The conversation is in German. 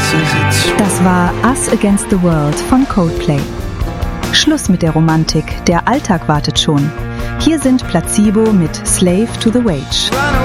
Das war Us Against the World von Coldplay. Schluss mit der Romantik, der Alltag wartet schon. Hier sind Placebo mit Slave to the Wage.